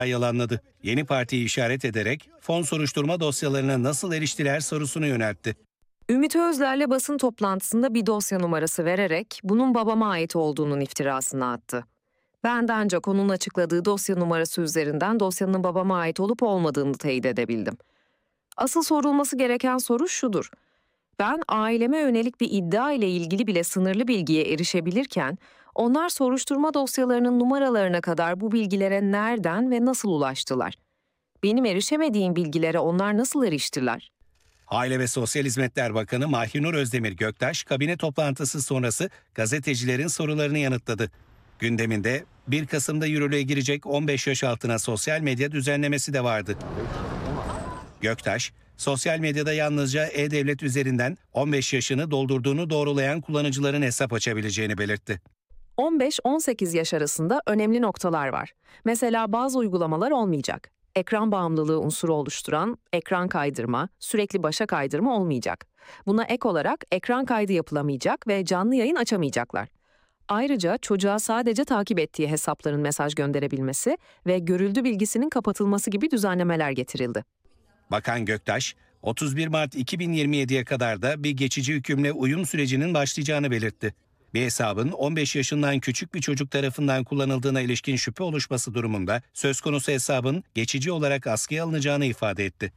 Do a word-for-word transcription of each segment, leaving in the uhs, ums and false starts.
yalanladı. Yeni partiyi işaret ederek fon soruşturma dosyalarına nasıl eriştiler sorusunu yöneltti. Ümit Özder'le basın toplantısında bir dosya numarası vererek bunun babama ait olduğunun iftirasını attı. Ben de ancak onun açıkladığı dosya numarası üzerinden dosyanın babama ait olup olmadığını teyit edebildim. Asıl sorulması gereken soru şudur. Ben aileme yönelik bir iddia ile ilgili bile sınırlı bilgiye erişebilirken, onlar soruşturma dosyalarının numaralarına kadar bu bilgilere nereden ve nasıl ulaştılar? Benim erişemediğim bilgilere onlar nasıl eriştiler? Aile ve Sosyal Hizmetler Bakanı Mahinur Özdemir Göktaş, kabine toplantısı sonrası gazetecilerin sorularını yanıtladı. Gündeminde bir Kasım'da yürürlüğe girecek on beş yaş altına sosyal medya düzenlemesi de vardı. Göktaş, sosyal medyada yalnızca e-devlet üzerinden on beş yaşını doldurduğunu doğrulayan kullanıcıların hesap açabileceğini belirtti. on beş on sekiz yaş arasında önemli noktalar var. Mesela bazı uygulamalar olmayacak. Ekran bağımlılığı unsuru oluşturan ekran kaydırma, sürekli başa kaydırma olmayacak. Buna ek olarak ekran kaydı yapılamayacak ve canlı yayın açamayacaklar. Ayrıca çocuğa sadece takip ettiği hesapların mesaj gönderebilmesi ve görüldü bilgisinin kapatılması gibi düzenlemeler getirildi. Bakan Göktaş, otuz bir Mart iki bin yirmi yediye kadar da bir geçici hükümle uyum sürecinin başlayacağını belirtti. Bir hesabın on beş yaşından küçük bir çocuk tarafından kullanıldığına ilişkin şüphe oluşması durumunda söz konusu hesabın geçici olarak askıya alınacağını ifade etti.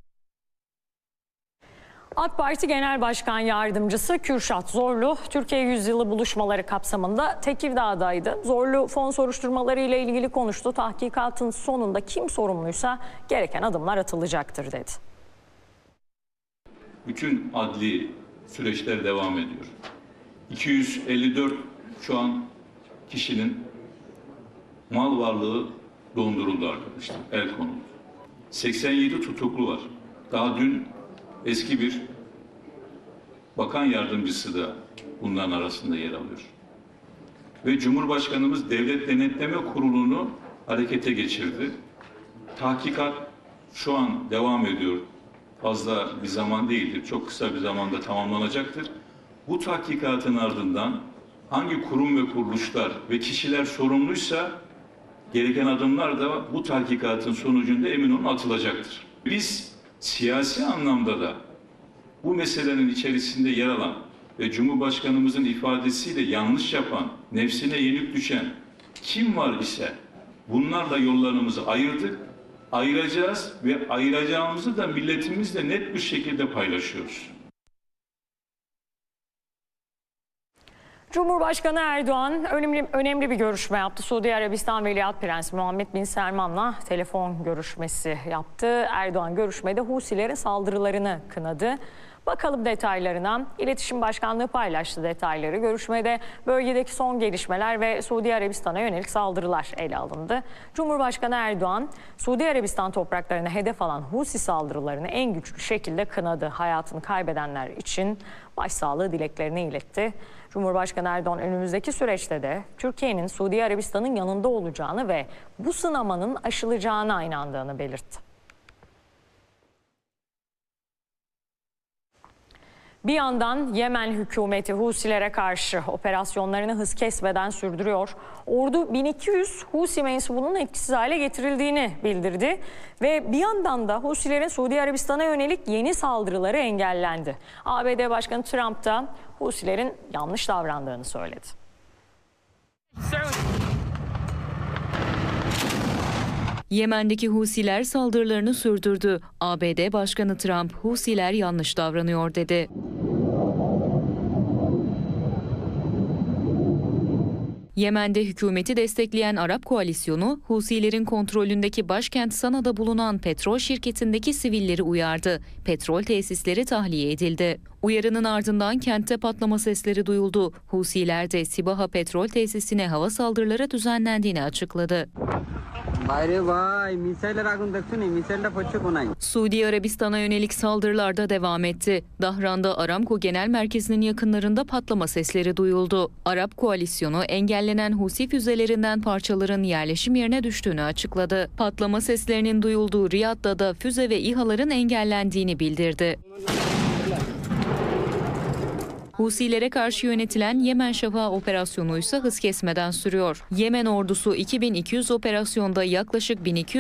AK Parti Genel Başkan Yardımcısı Kürşat Zorlu, Türkiye Yüzyılı buluşmaları kapsamında Tekirdağ'daydı. Zorlu fon soruşturmaları ile ilgili konuştu. Tahkikatın sonunda kim sorumluysa gereken adımlar atılacaktır dedi. Bütün adli süreçler devam ediyor. iki yüz elli dört şu an kişinin mal varlığı donduruldu arkadaşlar, el konuldu. seksen yedi tutuklu var. Daha dün eski bir bakan yardımcısı da bunların arasında yer alıyor. Ve Cumhurbaşkanımız Devlet Denetleme Kurulu'nu harekete geçirdi. Tahkikat şu an devam ediyor. Fazla bir zaman değildir. Çok kısa bir zamanda tamamlanacaktır. Bu tahkikatın ardından hangi kurum ve kuruluşlar ve kişiler sorumluysa gereken adımlar da bu tahkikatın sonucunda emin olun atılacaktır. Biz siyasi anlamda da bu meselenin içerisinde yer alan ve Cumhurbaşkanımızın ifadesiyle yanlış yapan, nefsine yenik düşen kim var ise bunlarla yollarımızı ayırdık, ayıracağız ve ayıracağımızı da milletimizle net bir şekilde paylaşıyoruz. Cumhurbaşkanı Erdoğan önemli, önemli bir görüşme yaptı. Suudi Arabistan Veliaht Prensi Muhammed Bin Selman'la telefon görüşmesi yaptı. Erdoğan görüşmede Husilerin saldırılarını kınadı. Bakalım detaylarına. İletişim Başkanlığı paylaştı detayları. Görüşmede bölgedeki son gelişmeler ve Suudi Arabistan'a yönelik saldırılar ele alındı. Cumhurbaşkanı Erdoğan, Suudi Arabistan topraklarına hedef alan Husi saldırılarını en güçlü şekilde kınadı. Hayatını kaybedenler için başsağlığı dileklerini iletti. Cumhurbaşkanı Erdoğan önümüzdeki süreçte de Türkiye'nin Suudi Arabistan'ın yanında olacağını ve bu sınamanın aşılacağına inandığını belirtti. Bir yandan Yemen hükümeti Husilere karşı operasyonlarını hız kesmeden sürdürüyor. Ordu bin iki yüz Husi mensubunun etkisiz hale getirildiğini bildirdi. Ve bir yandan da Husilerin Suudi Arabistan'a yönelik yeni saldırıları engellendi. A B D Başkanı Trump da Husilerin yanlış davrandığını söyledi. Yemen'deki Husiler saldırılarını sürdürdü. A B D Başkanı Trump, Husiler yanlış davranıyor dedi. Yemen'de hükümeti destekleyen Arap koalisyonu, Husilerin kontrolündeki başkent Sana'da bulunan petrol şirketindeki sivilleri uyardı. Petrol tesisleri tahliye edildi. Uyarının ardından kentte patlama sesleri duyuldu. Husiler de Sibaha petrol tesisine hava saldırıları düzenlendiğini açıkladı. Suudi Arabistan'a yönelik saldırılarda devam etti. Dahran'da Aramco Genel Merkezi'nin yakınlarında patlama sesleri duyuldu. Arap koalisyonu engellenen Husi füzelerinden parçaların yerleşim yerine düştüğünü açıkladı. Patlama seslerinin duyulduğu Riyad'da da füze ve İHA'ların engellendiğini bildirdi. Husilere karşı yönetilen Yemen Şafağı operasyonu ise hız kesmeden sürüyor. Yemen ordusu iki bin iki yüz operasyonda yaklaşık bin iki yüz